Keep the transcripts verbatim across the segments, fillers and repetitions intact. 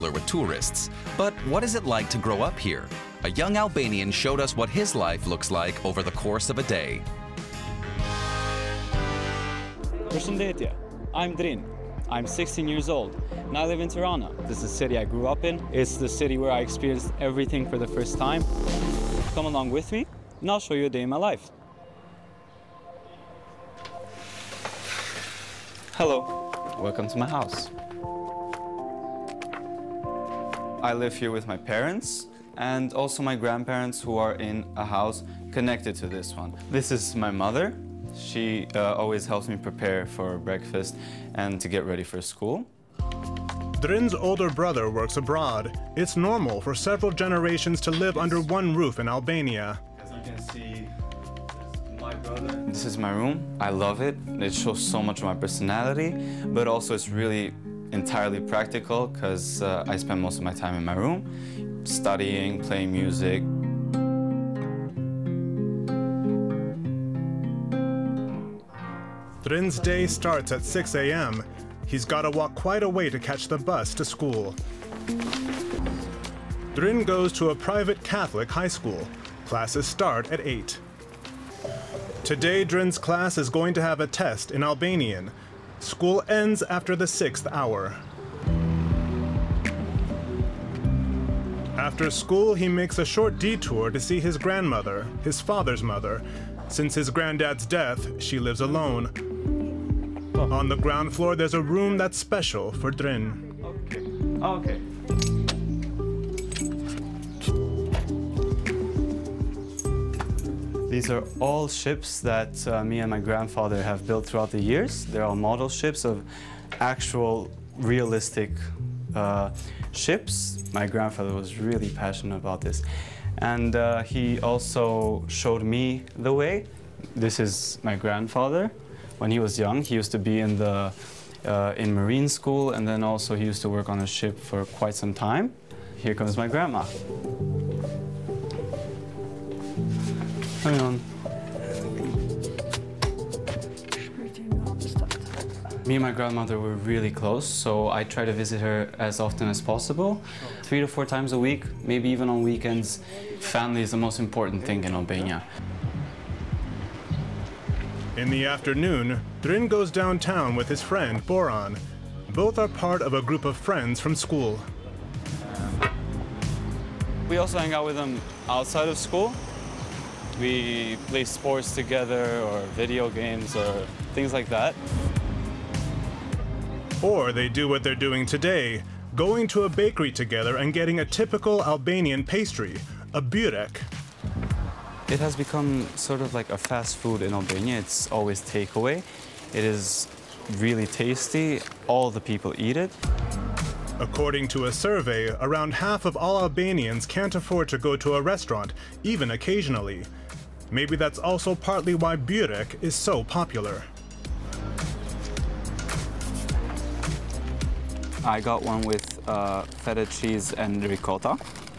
with tourists. But what is it like to grow up here? A young Albanian showed us what his life looks like over the course of a day. Përshëndetje, I'm Drin. I'm sixteen years old and I live in Tirana. This is the city I grew up in. It's the city where I experienced everything for the first time. Come along with me and I'll show you a day in my life. Hello, welcome to my house. I live here with my parents and also my grandparents who are in a house connected to this one. This is my mother. She uh, always helps me prepare for breakfast and to get ready for school. Drin's older brother works abroad. It's normal for several generations to live under one roof in Albania. As you can see, my brother. This is my room. I love it. It shows so much of my personality, but also it's really entirely practical because uh, I spend most of my time in my room, studying, playing music. Drin's day starts at six A M He's got to walk quite a way to catch the bus to school. Drin goes to a private Catholic high school. Classes start at eight. Today, Drin's class is going to have a test in Albanian. School ends after the sixth hour. After school, he makes a short detour to see his grandmother, his father's mother. Since his granddad's death, she lives alone. On the ground floor, there's a room that's special for Drin. Okay. Oh, okay. These are all ships that uh, me and my grandfather have built throughout the years. They're all model ships of actual, realistic uh, ships. My grandfather was really passionate about this. And uh, he also showed me the way. This is my grandfather. When he was young, he used to be in, the, uh, in marine school, and then also he used to work on a ship for quite some time. Here comes my grandma. Hang on. Me and my grandmother were really close, so I try to visit her as often as possible. Three to four times a week, maybe even on weekends. Family is the most important thing in Albania. In the afternoon, Drin goes downtown with his friend, Boran. Both are part of a group of friends from school. We also hang out with them outside of school. We play sports together or video games or things like that. Or they do what they're doing today, going to a bakery together and getting a typical Albanian pastry, a börek. It has become sort of like a fast food in Albania. It's always takeaway. It is really tasty. All the people eat it. According to a survey, around half of all Albanians can't afford to go to a restaurant, even occasionally. Maybe that's also partly why börek is so popular. I got one with uh, feta cheese and ricotta.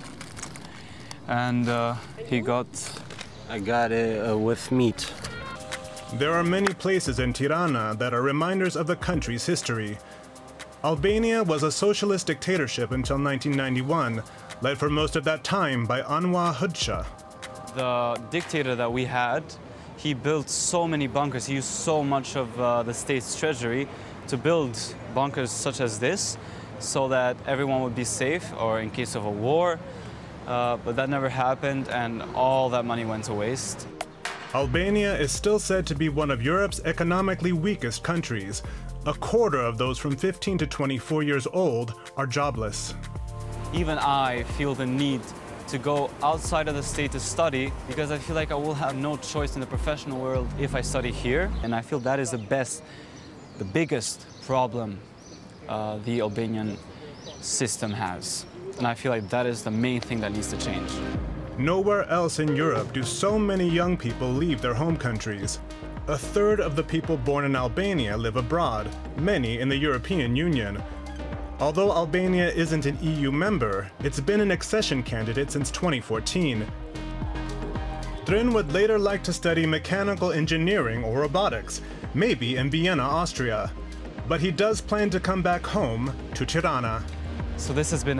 And uh, he got... I got it uh, with meat. There are many places in Tirana that are reminders of the country's history. Albania was a socialist dictatorship until nineteen ninety-one, led for most of that time by Anwar Hoxha. The dictator that we had, he built so many bunkers. He used so much of uh, the state's treasury to build bunkers such as this so that everyone would be safe or in case of a war. Uh, but that never happened and all that money went to waste. Albania is still said to be one of Europe's economically weakest countries. A quarter of those from fifteen to twenty-four years old are jobless. Even I feel the need to go outside of the state to study because I feel like I will have no choice in the professional world if I study here. And I feel that is the best, the biggest problem uh, the Albanian system has. And I feel like that is the main thing that needs to change. Nowhere else in Europe do so many young people leave their home countries. A third of the people born in Albania live abroad, many in the European Union. Although Albania isn't an E U member, it's been an accession candidate since twenty fourteen. Drin would later like to study mechanical engineering or robotics, maybe in Vienna, Austria. But he does plan to come back home to Tirana. So this has been